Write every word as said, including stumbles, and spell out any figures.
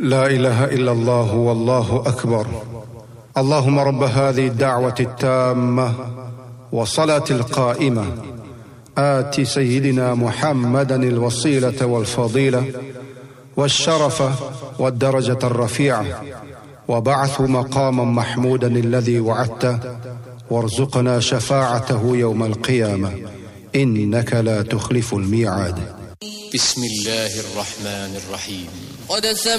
لا إله إلا الله والله أكبر. اللهم رب هذه الدعوة التامة والصلاة القائمة آت سيدنا محمدا الوسيلة والفضيلة والشرف والدرجة الرفيعة وبعث مقاما محمودا الذي وعدته وارزقنا شفاعته يوم القيامة إنك لا تخلف الميعاد. بسم الله الرحمن الرحيم. قد